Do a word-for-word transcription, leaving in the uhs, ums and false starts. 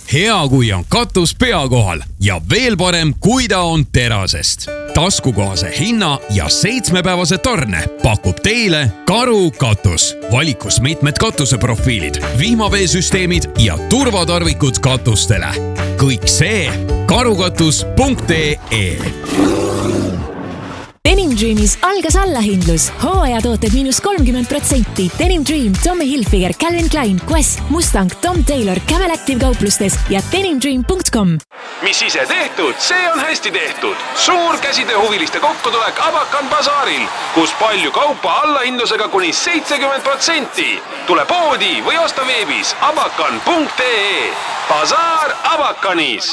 Hea, kui on katus pea kohal ja veel parem, kui ta on terasest. Taskukohase hinna ja seitsmepäevase tarne pakub teile Karu katus. Valikus mitmed katuseprofiilid, vihmaveesüsteemid ja turvatarvikud katustele. Kõik see karukatus punkt ee. Denim Dreamis algas allahindlus. Hooajatooted miinus kolmkümmend protsenti. Denim Dream, Tommy Hilfiger, Calvin Klein, Quest, Mustang, Tom Taylor, Camel Active kauplustes ja denim dream punkt com. Mis ise tehtud, see on hästi tehtud. Suur käsitööhuviliste kokkutulek Abakan basaaril, kus palju kaupa allahindlusega kuni seitsekümmend protsenti. Tule poodi või osta veebis abakan punkt ee. Basaar Abakanis.